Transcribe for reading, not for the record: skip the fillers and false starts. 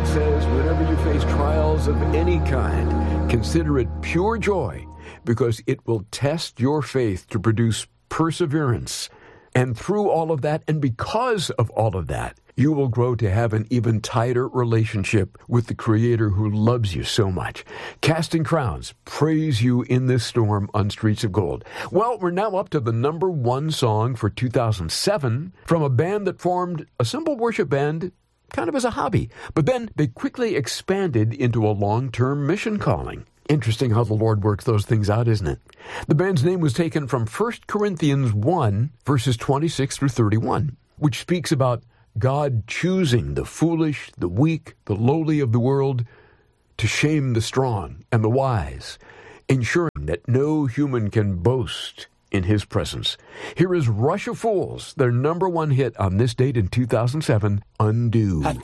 Word says, whenever you face trials of any kind, consider it pure joy, because it will test your faith to produce perseverance. And through all of that, and because of all of that, you will grow to have an even tighter relationship with the Creator who loves you so much. Casting Crowns, Praise You in This Storm on Streets of Gold. Well, we're now up to the number one song for 2007 from a band that formed a simple worship band kind of as a hobby, but then they quickly expanded into a long-term mission calling. Interesting how the Lord works those things out, isn't it? The band's name was taken from 1 Corinthians 1, verses 26 through 31, which speaks about God choosing the foolish, the weak, the lowly of the world to shame the strong and the wise, ensuring that no human can boast in His presence. Here is Rush of Fools, their number one hit on this date in 2007, Undo.